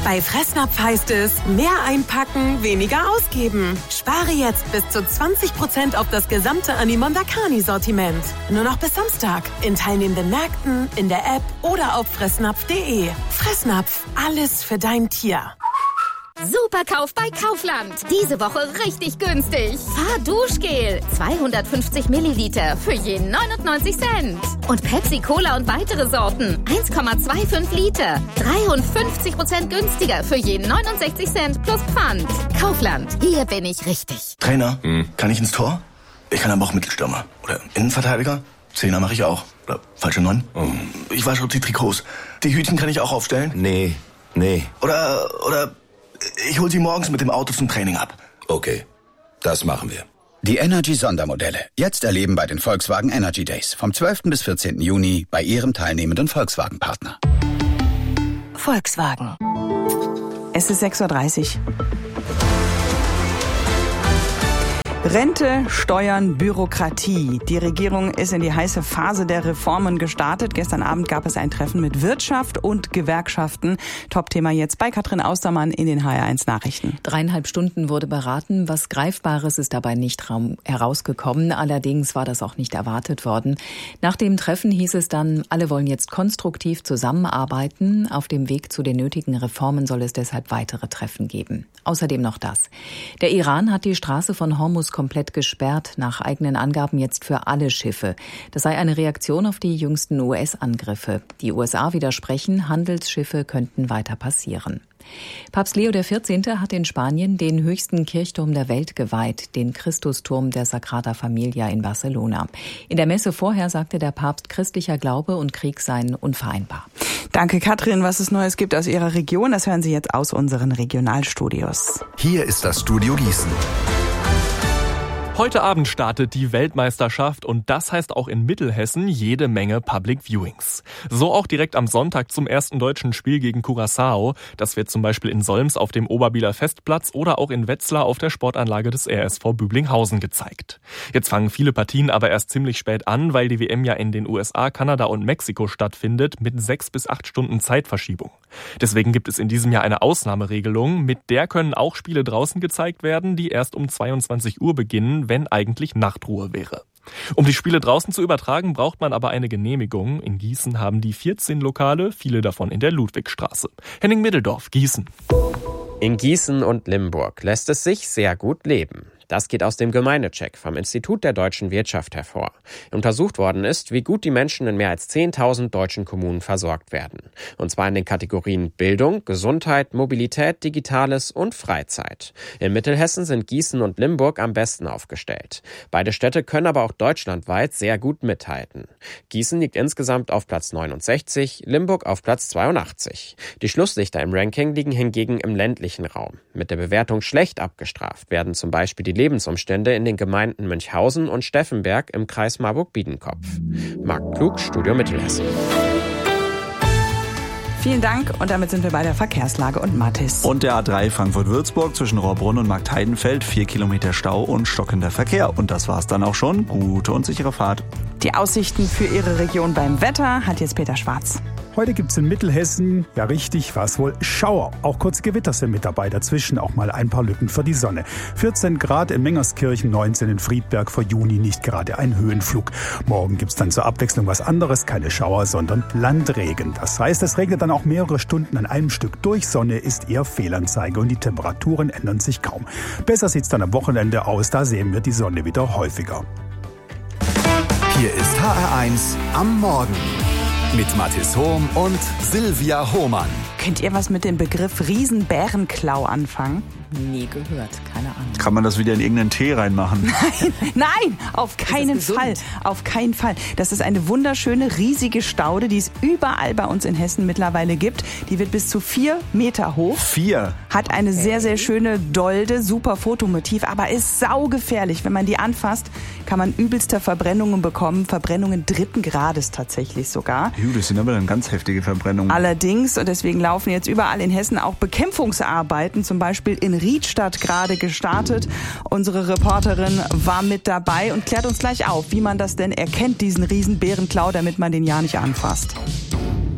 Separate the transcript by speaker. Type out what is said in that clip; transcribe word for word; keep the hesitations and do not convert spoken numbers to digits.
Speaker 1: Bei Fressnapf heißt es, mehr einpacken, weniger ausgeben. Spare jetzt bis zu zwanzig Prozent auf das gesamte Animon Dakani-Sortiment. Nur noch bis Samstag. In teilnehmenden Märkten, in der App oder auf fressnapf punkt de. Fressnapf, alles für dein Tier.
Speaker 2: Superkauf bei Kaufland. Diese Woche richtig günstig. Fahrduschgel. zweihundertfünfzig Milliliter für je neunundneunzig Cent. Und Pepsi Cola und weitere Sorten. eins Komma fünfundzwanzig Liter. dreiundfünfzig Prozent günstiger für je neunundsechzig Cent plus Pfand. Kaufland. Hier bin ich richtig.
Speaker 3: Trainer, hm. kann ich ins Tor? Ich kann aber auch Mittelstürmer. Oder Innenverteidiger. Zehner mache ich auch. Oder falsche Neun. Oh. Ich wasche die Trikots. Die Hütchen kann ich auch aufstellen?
Speaker 4: Nee, nee.
Speaker 3: Oder, oder... Ich hol sie morgens mit dem Auto zum Training ab.
Speaker 4: Okay, das machen wir.
Speaker 5: Die Energy-Sondermodelle. Jetzt erleben bei den Volkswagen Energy Days. Vom zwölften bis vierzehnten Juni bei Ihrem teilnehmenden Volkswagen-Partner.
Speaker 1: Volkswagen.
Speaker 6: Es ist sechs Uhr dreißig. Rente, Steuern, Bürokratie. Die Regierung ist in die heiße Phase der Reformen gestartet. Gestern Abend gab es ein Treffen mit Wirtschaft und Gewerkschaften. Top-Thema jetzt bei Katrin Austermann in den H R eins Nachrichten.
Speaker 7: Dreieinhalb Stunden wurde beraten. Was Greifbares ist dabei nicht herausgekommen. Allerdings war das auch nicht erwartet worden. Nach dem Treffen hieß es dann, alle wollen jetzt konstruktiv zusammenarbeiten. Auf dem Weg zu den nötigen Reformen soll es deshalb weitere Treffen geben. Außerdem noch das. Der Iran hat die Straße von Hormuz komplett gesperrt, nach eigenen Angaben jetzt für alle Schiffe. Das sei eine Reaktion auf die jüngsten U S-Angriffe. Die U S A widersprechen, Handelsschiffe könnten weiter passieren. Papst Leo der vierzehnte hat in Spanien den höchsten Kirchturm der Welt geweiht, den Christusturm der Sagrada Familia in Barcelona. In der Messe vorher sagte der Papst, christlicher Glaube und Krieg seien unvereinbar.
Speaker 6: Danke, Katrin. Was es Neues gibt aus Ihrer Region, das hören Sie jetzt aus unseren Regionalstudios.
Speaker 8: Hier ist das Studio Gießen.
Speaker 9: Heute Abend startet die Weltmeisterschaft und das heißt auch in Mittelhessen jede Menge Public Viewings. So auch direkt am Sonntag zum ersten deutschen Spiel gegen Curaçao. Das wird zum Beispiel in Solms auf dem Oberbieler Festplatz oder auch in Wetzlar auf der Sportanlage des R S V Büblinghausen gezeigt. Jetzt fangen viele Partien aber erst ziemlich spät an, weil die W M ja in den U S A, Kanada und Mexiko stattfindet mit sechs bis acht Stunden Zeitverschiebung. Deswegen gibt es in diesem Jahr eine Ausnahmeregelung. Mit der können auch Spiele draußen gezeigt werden, die erst um zweiundzwanzig Uhr beginnen, wenn eigentlich Nachtruhe wäre. Um die Spiele draußen zu übertragen, braucht man aber eine Genehmigung. In Gießen haben die vierzehn Lokale, viele davon in der Ludwigstraße. Henning Middeldorf, Gießen.
Speaker 10: In Gießen und Limburg lässt es sich sehr gut leben. Das geht aus dem Gemeindecheck vom Institut der deutschen Wirtschaft hervor. Untersucht worden ist, wie gut die Menschen in mehr als zehntausend deutschen Kommunen versorgt werden. Und zwar in den Kategorien Bildung, Gesundheit, Mobilität, Digitales und Freizeit. In Mittelhessen sind Gießen und Limburg am besten aufgestellt. Beide Städte können aber auch deutschlandweit sehr gut mithalten. Gießen liegt insgesamt auf Platz neunundsechzig, Limburg auf Platz zweiundachtzig. Die Schlusslichter im Ranking liegen hingegen im ländlichen Raum. Mit der Bewertung schlecht abgestraft werden zum Beispiel die Lebensumstände in den Gemeinden Münchhausen und Steffenberg im Kreis Marburg-Biedenkopf. Marc Klug, Studio Mittelhessen.
Speaker 6: Vielen Dank und damit sind wir bei der Verkehrslage und Mathis.
Speaker 11: Und der A drei Frankfurt-Würzburg zwischen Rohrbrunn und Marktheidenfeld, vier Kilometer Stau und stockender Verkehr. Und das war's dann auch schon. Gute und sichere Fahrt.
Speaker 6: Die Aussichten für Ihre Region beim Wetter hat jetzt Peter Schwarz.
Speaker 12: Heute gibt's in Mittelhessen, ja richtig, was wohl, Schauer. Auch kurze Gewitter sind mit dabei, dazwischen auch mal ein paar Lücken für die Sonne. vierzehn Grad in Mengerskirchen, neunzehn in Friedberg, für Juni nicht gerade ein Höhenflug. Morgen gibt's dann zur Abwechslung was anderes, keine Schauer, sondern Landregen. Das heißt, es regnet dann auch mehrere Stunden an einem Stück durch. Sonne ist eher Fehlanzeige und die Temperaturen ändern sich kaum. Besser sieht's dann am Wochenende aus, da sehen wir die Sonne wieder häufiger.
Speaker 8: Hier ist H R eins am Morgen. Mit Mathis Hohm und Silvia Hohmann.
Speaker 6: Könnt ihr was mit dem Begriff Riesenbärenklau anfangen?
Speaker 7: Nie gehört, keine Ahnung.
Speaker 11: Kann man das wieder in irgendeinen Tee reinmachen?
Speaker 6: Nein, nein, auf keinen Fall, auf keinen Fall. Das ist eine wunderschöne, riesige Staude, die es überall bei uns in Hessen mittlerweile gibt. Die wird bis zu vier Meter hoch.
Speaker 11: Vier?
Speaker 6: Hat eine okay. sehr, sehr schöne Dolde, super Fotomotiv, aber ist saugefährlich. Wenn man die anfasst, kann man übelste Verbrennungen bekommen. Verbrennungen dritten Grades tatsächlich sogar.
Speaker 11: Juh, das sind aber dann ganz heftige Verbrennungen.
Speaker 6: Allerdings, und deswegen laufen jetzt überall in Hessen auch Bekämpfungsarbeiten, zum Beispiel in Riedstadt gerade gestartet. Unsere Reporterin war mit dabei und klärt uns gleich auf, wie man das denn erkennt, diesen Riesenbärenklau, damit man den ja nicht anfasst.